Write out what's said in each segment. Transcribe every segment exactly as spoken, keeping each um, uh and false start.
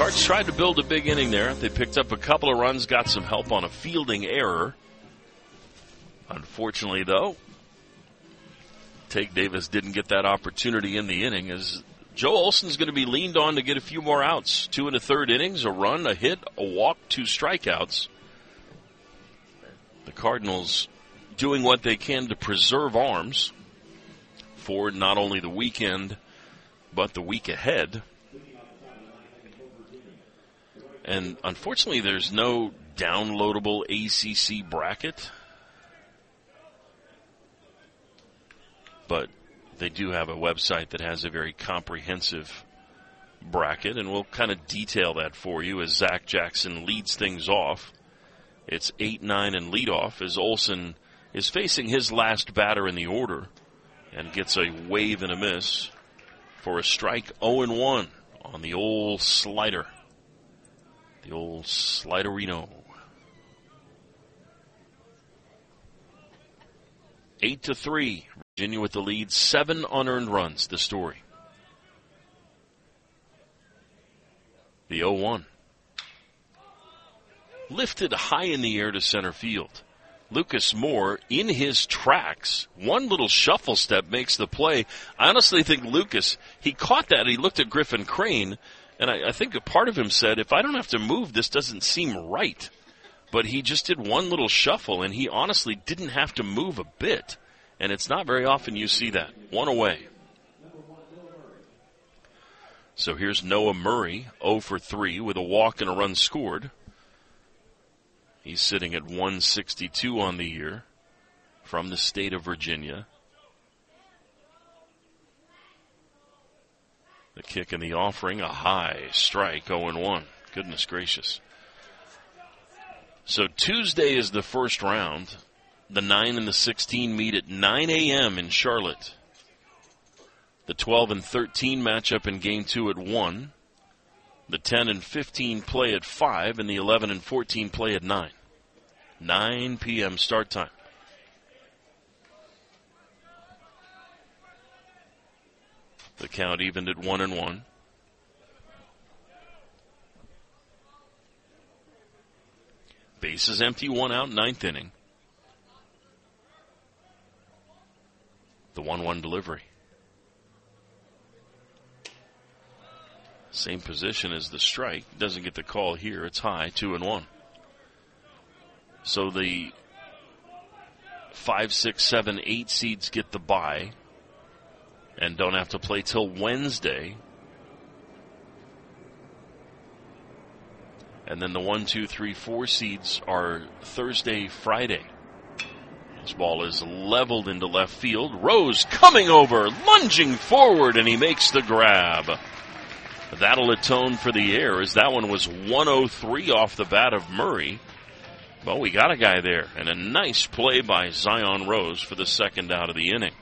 Cards tried to build a big inning there. They picked up a couple of runs, got some help on a fielding error. Unfortunately, though, Tate Davis didn't get that opportunity in the inning, as Joe Olson's going to be leaned on to get a few more outs. Two and a third innings, a run, a hit, a walk, two strikeouts. The Cardinals doing what they can to preserve arms for not only the weekend, but the week ahead. And unfortunately, there's no downloadable A C C bracket. But they do have a website that has a very comprehensive bracket, and we'll kind of detail that for you as Zach Jackson leads things off. It's eight nine and leadoff as Olson is facing his last batter in the order and gets a wave and a miss for a strike. Oh and one on the old slider. The old sliderino. Eight to three. Virginia with the lead. Seven unearned runs, the story. The oh one. Lifted high in the air to center field. Lucas Moore in his tracks. One little shuffle step makes the play. I honestly think Lucas, he caught that. He looked at Griffin Crane, and I, I think a part of him said, if I don't have to move, this doesn't seem right. But he just did one little shuffle, and he honestly didn't have to move a bit. And it's not very often you see that. One away. So here's Noah Murray, oh for three with a walk and a run scored. He's sitting at one sixty-two on the year from the state of Virginia. The kick and the offering, a high strike, oh and one. Goodness gracious. So Tuesday is the first round. The nine and the sixteen meet at nine a.m. in Charlotte. The twelve and thirteen matchup in game two at one. The ten and fifteen play at five, and the eleven and fourteen play at nine. nine p.m. start time. The count evened at one and one. Bases empty, one out, ninth inning. The one one delivery. Same position as the strike. Doesn't get the call here. It's high, two and one. So the five, six, seven, eight seeds get the bye and don't have to play till Wednesday. And then the one, two, three, four seeds are Thursday, Friday. This ball is leveled into left field. Rose coming over, lunging forward, and he makes the grab. That'll atone for the error, as that one was one oh three off the bat of Murray. Well, we got a guy there, and a nice play by Zion Rose for the second out of the inning.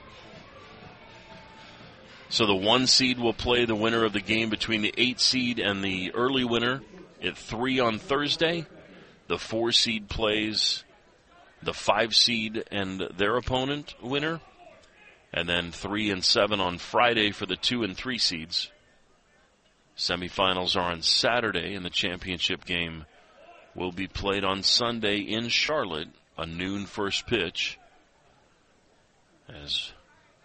So the one seed will play the winner of the game between the eight seed and the early winner at three on Thursday. The four seed plays the five seed and their opponent winner. And then three and seven on Friday for the two and three seeds. Semifinals are on Saturday, and the championship game will be played on Sunday in Charlotte, a noon first pitch. As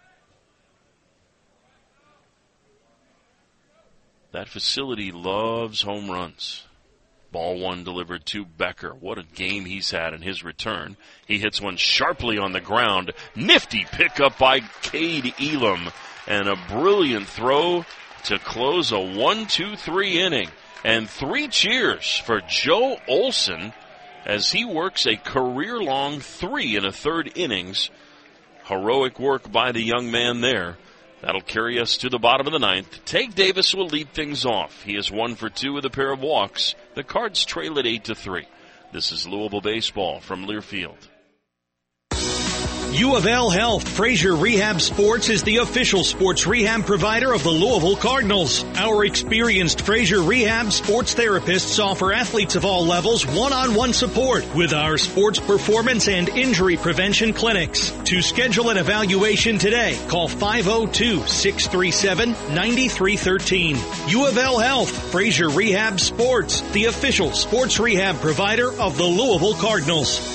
that facility loves home runs. Ball one delivered to Becker. What a game he's had in his return. He hits one sharply on the ground. Nifty pickup by Cade Elam. And a brilliant throw to close a one two three inning. And three cheers for Joe Olson as he works a career-long three and a third innings. Heroic work by the young man there. That'll carry us to the bottom of the ninth. Tate Davis will lead things off. He is one for two with a pair of walks. The Cards trail at eight to three. This is Louisville baseball from Learfield. U of L Health Frazier Rehab Sports is the official sports rehab provider of the Louisville Cardinals. Our experienced Frazier Rehab sports therapists offer athletes of all levels one-on-one support with our sports performance and injury prevention clinics. To schedule an evaluation today, call five oh two, six three seven, nine three one three. U of L Health Frazier Rehab Sports, the official sports rehab provider of the Louisville Cardinals.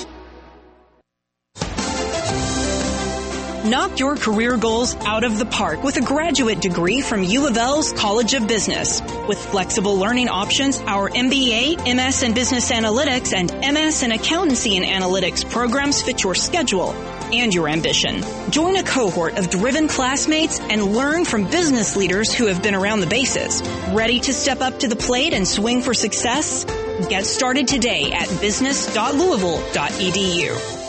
Knock your career goals out of the park with a graduate degree from U of L's College of Business. With flexible learning options, our M B A, M S in Business Analytics, and M S in Accountancy and Analytics programs fit your schedule and your ambition. Join a cohort of driven classmates and learn from business leaders who have been around the bases. Ready to step up to the plate and swing for success? Get started today at business dot louisville dot e d u.